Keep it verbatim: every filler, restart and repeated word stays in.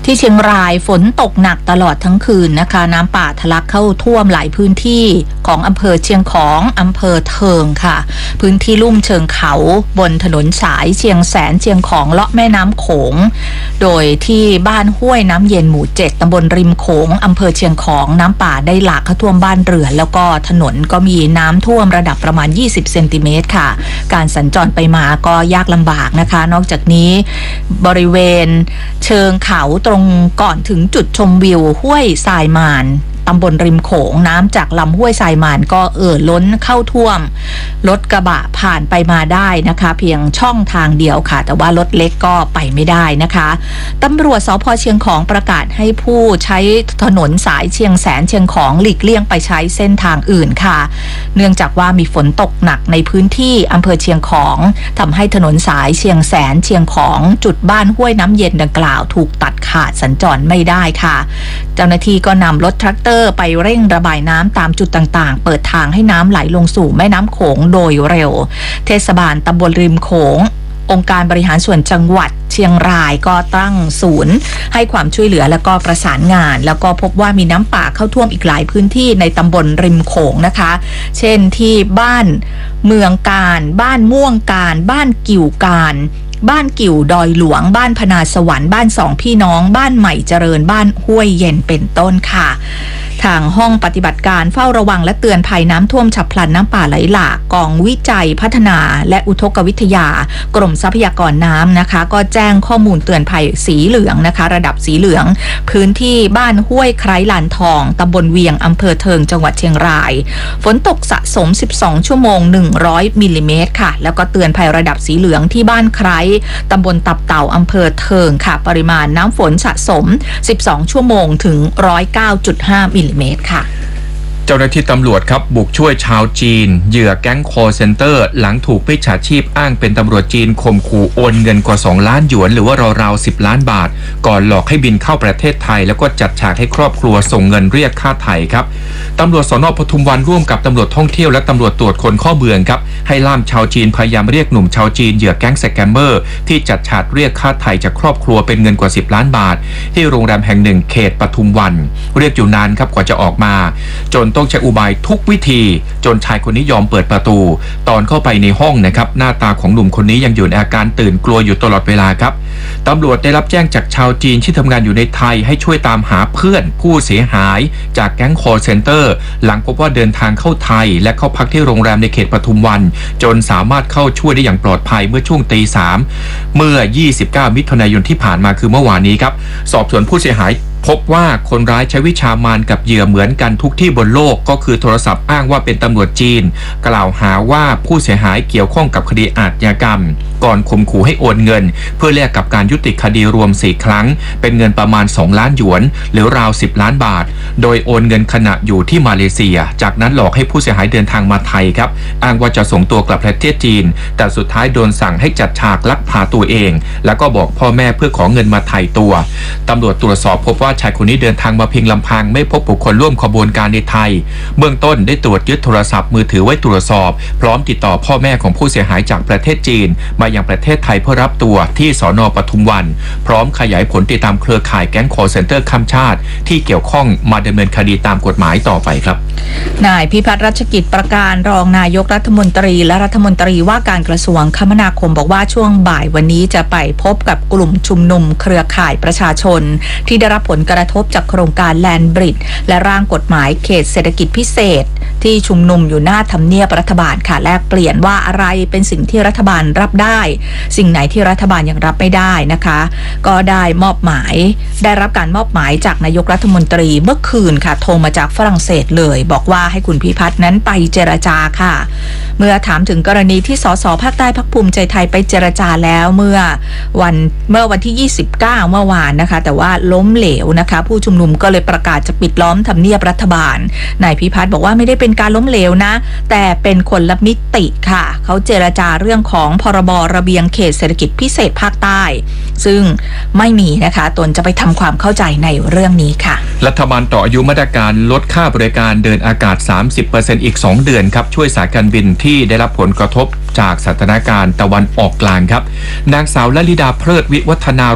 ที่เชียงรายฝนตกหนักตลอดทั้งคืนนะคะน้ำป่าทะลักเข้าท่วมหลายพื้นที่ของอำเภอเชียงของอำเภอเทิงค่ะพื้นที่ลุ่มเชิงเขาบนถนนสายเชียงแสนเชียงของเลาะแม่น้ำโขงโดยที่บ้านห้วยน้ำเย็นหมู่เจ็ดตำบลริมโขงอำเภอเชียงของน้ำป่าได้หลากเข้าท่วมบ้านเรือนแล้วก็ถนนก็มีน้ำท่วมระดับประมาณยี่สิบเซนติเมตรค่ะการสัญจรไปมาก็ยากลำบากนะคะนอกจากนี้บริเวณเชิงเขาตรงก่อนถึงจุดชมวิวห้วยทรายมานตำบลริมโขงน้ำจากลำห้วยทรายมานก็เอ่อล้นเข้าท่วมรถกระบะผ่านไปมาได้นะคะเพียงช่องทางเดียวค่ะแต่ว่ารถเล็กก็ไปไม่ได้นะคะตำรวจสภ.เชียงของประกาศให้ผู้ใช้ถนนสายเชียงแสนเชียงของหลีกเลี่ยงไปใช้เส้นทางอื่นค่ะเนื่องจากว่ามีฝนตกหนักในพื้นที่อำเภอเชียงของทำให้ถนนสายเชียงแสนเชียงของจุดบ้านห้วยน้ำเย็นดังกล่าวถูกตัดขาดสัญจรไม่ได้ค่ะเจ้าหน้าที่ก็นำรถแทรกเตอร์ไปเร่งระบายน้ำตามจุดต่างๆเปิดทางให้น้ำไหลลงสู่แม่น้ำโขงโดยเร็วเทศบาลตำบลริมโขงองค์การบริหารส่วนจังหวัดเชียงรายก็ตั้งศูนย์ให้ความช่วยเหลือแล้วก็ประสานงานแล้วก็พบว่ามีน้ำป่าเข้าท่วมอีกหลายพื้นที่ในตำบลริมโขงนะคะเช่นที่บ้านเมืองการบ้านม่วงการบ้านกิ่วการบ้านกิ่วดอยหลวงบ้านพนาสวรรค์บ้านสองพี่น้องบ้านใหม่เจริญบ้านห้วยเย็นเป็นต้นค่ะทางห้องปฏิบัติการเฝ้าระวังและเตือนภัยน้ำท่วมฉับพลันน้ำป่าไหลหลากกองวิจัยพัฒนาและอุทกวิทยากรมทรัพยากรน้ำนะคะก็แจ้งข้อมูลเตือนภัยสีเหลืองนะคะระดับสีเหลืองพื้นที่บ้านห้วยไคร้ลานทองตำบลเวียงอำเภอเทิงจังหวัดเชียงรายฝนตกสะสมสิบสองชั่วโมงหนึ่งร้อยมิลลิเมตรค่ะแล้วก็เตือนภัยระดับสีเหลืองที่บ้านไคร้ตำบลตับเต่าอำเภอเทิงค่ะปริมาณน้ำฝนสะสมสิบสองชั่วโมงถึง หนึ่งร้อยเก้าจุดห้า มิลลิเมตรค่ะเจ้าหน้าที่ตำรวจครับบุกช่วยชาวจีนเหยื่อแก๊งคอลเซ็นเตอร์หลังถูกมิจฉาชีพอ้างเป็นตำรวจจีนข่มขู่โอนเงินกว่าสองล้านหยวนหรือว่าราวๆสิบล้านบาทก่อนหลอกให้บินเข้าประเทศไทยแล้วก็จัดฉากให้ครอบครัวส่งเงินเรียกค่าไถ่ครับตำรวจสน.ปทุมวันร่วมกับตำรวจท่องเที่ยวและตำรวจตรวจคนเข้าเมืองครับให้ล่ามชาวจีนพยายามเรียกหนุ่มชาวจีนเหยื่อแก๊งสแกมเมอร์ที่จัดฉากเรียกค่าไถ่จากครอบครัวเป็นเงินกว่าสิบล้านบาทที่โรงแรมแห่งหนึ่งเขตปทุมวันเรียกอยู่นานครับกว่าจะออกมาจนต้องใช้อุบายทุกวิธีจนชายคนนี้ยอมเปิดประตูตอนเข้าไปในห้องนะครับหน้าตาของหนุ่มคนนี้ยังอยู่ในอาการตื่นกลัวอยู่ตลอดเวลาครับตำรวจได้รับแจ้งจากชาวจีนที่ทำงานอยู่ในไทยให้ช่วยตามหาเพื่อนผู้เสียหายจากแก๊งคอลเซ็นเตอร์หลังพบว่าเดินทางเข้าไทยและเข้าพักที่โรงแรมในเขตปทุมวันจนสามารถเข้าช่วยได้อย่างปลอดภัยเมื่อช่วงตีสามเมื่อยี่สิบเก้ามิถุนายนที่ผ่านมาคือเมื่อวานนี้ครับสอบสวนผู้เสียหายพบว่าคนร้ายใช้วิชามารกับเหยื่อเหมือนกันทุกที่บนโลกก็คือโทรศัพท์อ้างว่าเป็นตำรวจจีนกล่าวหาว่าผู้เสียหายเกี่ยวข้องกับคดีอาชญากรรมก่อนข่มขู่ให้โอนเงินเพื่อแลกกับการยุติคดีรวมสี่ครั้งเป็นเงินประมาณสองล้านหยวนหรือราวสิบล้านบาทโดยโอนเงินขณะอยู่ที่มาเลเซียจากนั้นหลอกให้ผู้เสียหายเดินทางมาไทยครับอ้างว่าจะส่งตัวกลับประเทศจีนแต่สุดท้ายโดนสั่งให้จัดฉากลักพาตัวเองแล้วก็บอกพ่อแม่เพื่อขอเงินมาไถ่ตัวตำรวจตรวจสอบพบว่าชายคนนี้เดินทางมาเพียงลำพังไม่พบบุคคลร่วมขบวนการในไทยเบื้องต้นได้ตรวจยึดโทรศัพท์มือถือไว้ตรวจสอบพร้อมติดต่อพ่อแม่ของผู้เสียหายจากประเทศจีนมายังประเทศไทยเพื่อรับตัวที่สน.ปทุมวันพร้อมขยายผลติดตามเครือข่ายแก๊งคอลเซ็นเตอร์ข้ามชาติที่เกี่ยวข้องมาดำเนินคดีตามกฎหมายต่อไปครับนายพิพัฒน์รัชกิจประการรองนายกรัฐมนตรีและรัฐมนตรีว่าการกระทรวงคมนาคมบอกว่าช่วงบ่ายวันนี้จะไปพบกับกลุ่มชุมนุมเครือข่ายประชาชนที่ได้รับผลกระทบจากโครงการแลนด์บริดจ์และร่างกฎหมายเขตเศรษฐกิจพิเศษที่ชุมนุมอยู่หน้าทำเนียบรัฐบาลค่ะแลกเปลี่ยนว่าอะไรเป็นสิ่งที่รัฐบาลรับได้สิ่งไหนที่รัฐบาลยังรับไม่ได้นะคะก็ได้มอบหมายได้รับการมอบหมายจากนายกรัฐมนตรีเมื่อคืนค่ะโทรมาจากฝรั่งเศสเลยบอกว่าให้คุณพิพัฒน์นั้นไปเจรจาค่ะเมื่อถามถึงกรณีที่สสภาคใต้พรรคภูมิใจไทยไปเจรจาแล้วเมื่อวันเมื่อวันที่ยี่สิบเก้าเมื่อวานนะคะแต่ว่าล้มเหลวนะคะผู้ชุมนุมก็เลยประกาศจะปิดล้อมทำเนียบรัฐบาลนายพิพัฒน์บอกว่าไม่ได้เป็นการล้มเหลวนะแต่เป็นคนละมิติค่ะเขาเจรจาเรื่องของพรบระเบียงเขตเศรษฐกิจพิเศษภาคใต้ซึ่งไม่มีนะคะตนจะไปทำความเข้าใจในเรื่องนี้ค่ะรัฐบาลต่ออายุมาตรการลดค่าบริการเดินอากาศ สามสิบเปอร์เซ็นต์ อีกสองเดือนครับช่วยสายการบินที่ได้รับผลกระทบจากสถานการณ์ตะวันออกกลางครับนางสาวลลิดาเพลิดวิวัฒนา